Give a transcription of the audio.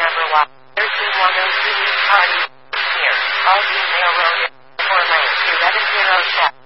number 1. 32102 East Hardy. Here. All Mail Road. 4 lane 270 7.